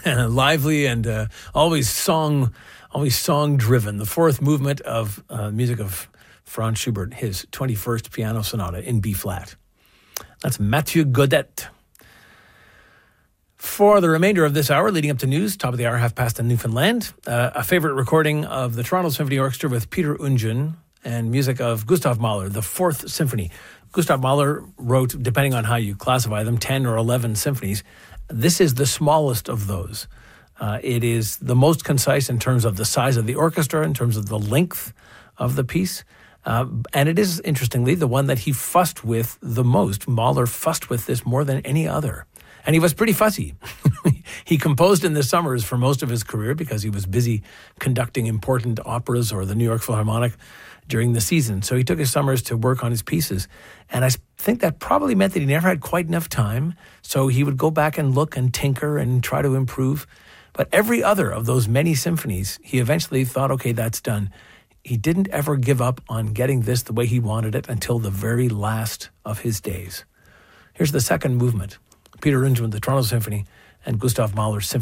lively and always song-driven. The fourth movement of music of Franz Schubert, his 21st Piano Sonata in B-flat. That's Mathieu Godet. For the remainder of this hour, leading up to news, top of the hour, half past in Newfoundland, a favorite recording of the Toronto Symphony Orchestra with Peter Ungen and music of Gustav Mahler, the Fourth Symphony. Gustav Mahler wrote, depending on how you classify them, 10 or 11 symphonies. This is the smallest of those. It is the most concise in terms of the size of the orchestra, in terms of the length of the piece. And it is, interestingly, the one that he fussed with the most. Mahler fussed with this more than any other. And he was pretty fussy. He composed in the summers for most of his career because he was busy conducting important operas or the New York Philharmonic during the season. So he took his summers to work on his pieces. And I think that probably meant that he never had quite enough time. So he would go back and look and tinker and try to improve. But every other of those many symphonies, he eventually thought, okay, that's done. He didn't ever give up on getting this the way he wanted it until the very last of his days. Here's the second movement. Peter Ungen with the Toronto Symphony and Gustav Mahler's Symphony